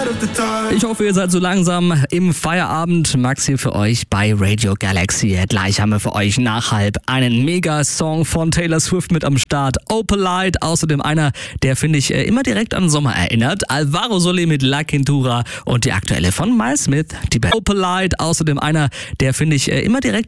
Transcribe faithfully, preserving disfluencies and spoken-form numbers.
Ich hoffe, ihr seid so langsam im Feierabend. Max hier für euch bei Radio Galaxy. Gleich haben wir für euch nach halb einen Mega-Song von Taylor Swift mit am Start. Opalite, außerdem einer, der, finde ich, immer direkt an Sommer erinnert. Alvaro Soler mit La Quintura und die aktuelle von Miles Smith. Die Opalite, außerdem einer, der, finde ich, immer direkt